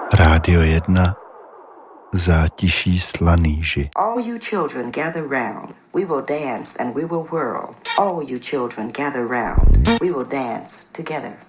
Rádio 1 Zátiší Slaný. All you children gather round. We will dance and we will whirl. All you children gather round. We will dance together.